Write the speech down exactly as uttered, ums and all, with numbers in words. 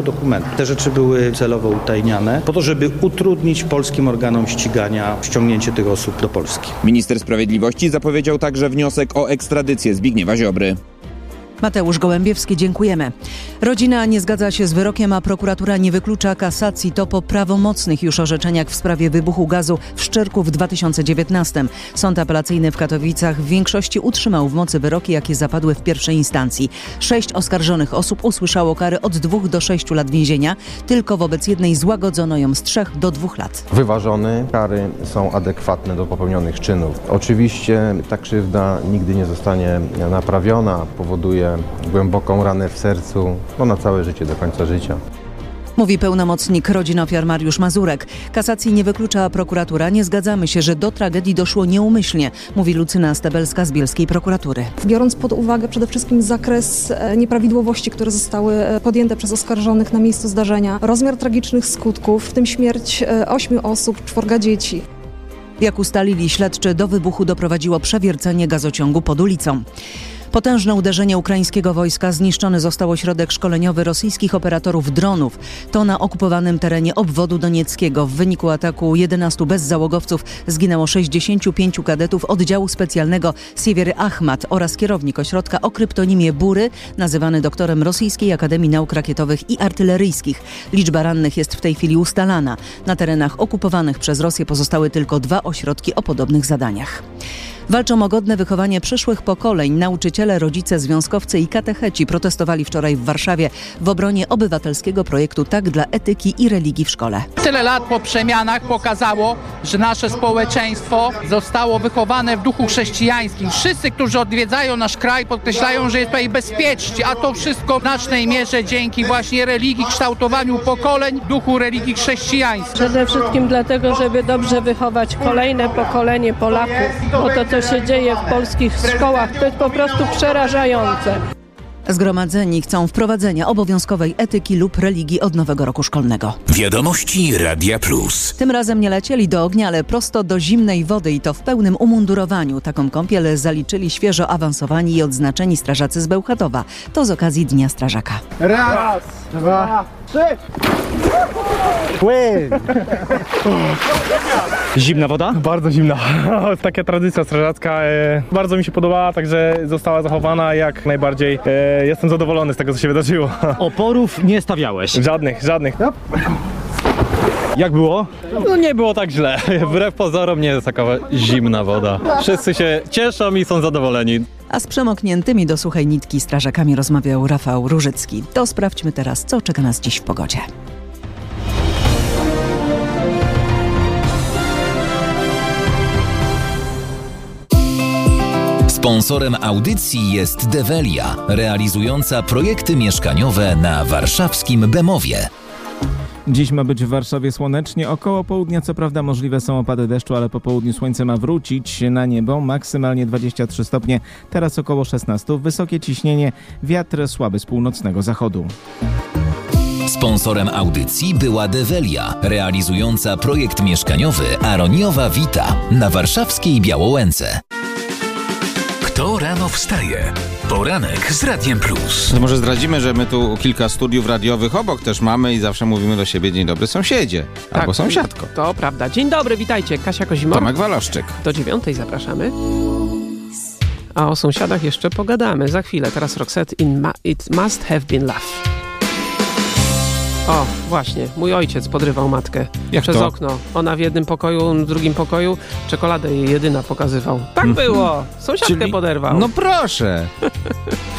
dokumenty. Te rzeczy były celowo utajniane po to, żeby utrudnić polskim organom ścigania ściągnięcie tych osób do Polski. Minister Sprawiedliwości zapowiedział także wniosek o ekstradycję Zbigniewa Ziobry. Mateusz Gołębiewski, dziękujemy. Rodzina nie zgadza się z wyrokiem, a prokuratura nie wyklucza kasacji. To po prawomocnych już orzeczeniach w sprawie wybuchu gazu w Szczyrku w dwa tysiące dziewiętnastym. Sąd apelacyjny w Katowicach w większości utrzymał w mocy wyroki, jakie zapadły w pierwszej instancji. Sześć oskarżonych osób usłyszało kary od dwóch do sześciu lat więzienia. Tylko wobec jednej złagodzono ją z trzech do dwóch lat. Wyważone kary są adekwatne do popełnionych czynów. Oczywiście ta krzywda nigdy nie zostanie naprawiona, powoduje głęboką ranę w sercu, no na całe życie, do końca życia. Mówi pełnomocnik rodzin ofiar Mariusz Mazurek. Kasacji nie wyklucza prokuratura. Nie zgadzamy się, że do tragedii doszło nieumyślnie, mówi Lucyna Stebelska z bielskiej prokuratury. Biorąc pod uwagę przede wszystkim zakres nieprawidłowości, które zostały podjęte przez oskarżonych na miejscu zdarzenia, rozmiar tragicznych skutków, w tym śmierć ośmiu osób, czworga dzieci. Jak ustalili śledczy, do wybuchu doprowadziło przewiercenie gazociągu pod ulicą. Potężne uderzenie ukraińskiego wojska, zniszczony został ośrodek szkoleniowy rosyjskich operatorów dronów. To na okupowanym terenie obwodu donieckiego. W wyniku ataku jedenastu bezzałogowców zginęło sześćdziesięciu pięciu kadetów oddziału specjalnego Siewiery Achmat oraz kierownik ośrodka o kryptonimie Bury, nazywany doktorem Rosyjskiej Akademii Nauk Rakietowych i Artyleryjskich. Liczba rannych jest w tej chwili ustalana. Na terenach okupowanych przez Rosję pozostały tylko dwa ośrodki o podobnych zadaniach. Walczą o godne wychowanie przyszłych pokoleń. Nauczyciele, rodzice, związkowcy i katecheci protestowali wczoraj w Warszawie w obronie obywatelskiego projektu Tak dla etyki i religii w szkole. Tyle lat po przemianach pokazało, że nasze społeczeństwo zostało wychowane w duchu chrześcijańskim. Wszyscy, którzy odwiedzają nasz kraj, podkreślają, że jest tutaj bezpiecznie, a to wszystko w znacznej mierze dzięki właśnie religii, kształtowaniu pokoleń w duchu religii chrześcijańskiej. Przede wszystkim dlatego, żeby dobrze wychować kolejne pokolenie Polaków, bo to, co się dzieje w polskich szkołach, to jest po prostu przerażające. Zgromadzeni chcą wprowadzenia obowiązkowej etyki lub religii od nowego roku szkolnego. Wiadomości Radia Plus. Tym razem nie lecieli do ognia, ale prosto do zimnej wody i to w pełnym umundurowaniu. Taką kąpiel zaliczyli świeżo awansowani i odznaczeni strażacy z Bełchatowa. To z okazji Dnia Strażaka. Raz, Raz dwa, trzy! Płyn! Zimna woda? Bardzo zimna. Taka tradycja strażacka. E, bardzo mi się podobała, także została zachowana jak najbardziej. E, jestem zadowolony z tego, co się wydarzyło. Oporów nie stawiałeś? Żadnych, żadnych. Yep. Jak było? No nie było tak źle. Wbrew pozorom nie jest taka zimna woda. Wszyscy się cieszą i są zadowoleni. A z przemokniętymi do suchej nitki strażakami rozmawiał Rafał Różycki. To sprawdźmy teraz, co czeka nas dziś w pogodzie. Sponsorem audycji jest Develia, realizująca projekty mieszkaniowe na warszawskim Bemowie. Dziś ma być w Warszawie słonecznie, około południa co prawda możliwe są opady deszczu, ale po południu słońce ma wrócić na niebo, maksymalnie dwadzieścia trzy stopnie, teraz około szesnaście, wysokie ciśnienie, wiatr słaby z północnego zachodu. Sponsorem audycji była Develia, realizująca projekt mieszkaniowy Aroniowa Vita na warszawskiej Białołęce. Kto rano wstaje? Poranek z Radiem Plus. To może zdradzimy, że my tu kilka studiów radiowych obok też mamy i zawsze mówimy do siebie dzień dobry sąsiedzie, tak, albo sąsiadko. To prawda. Dzień dobry, witajcie. Kasia Kozimor. Tomek Waloszczyk. Do dziewiątej zapraszamy. A o sąsiadach jeszcze pogadamy za chwilę. Teraz Roxette in ma- It Must Have Been Love. O, właśnie, mój ojciec podrywał matkę Jak przez to? okno. Ona w jednym pokoju, on w drugim pokoju. Czekoladę jej jedyna pokazywał. Tak było! Sąsiadkę Czyli... poderwał. No proszę!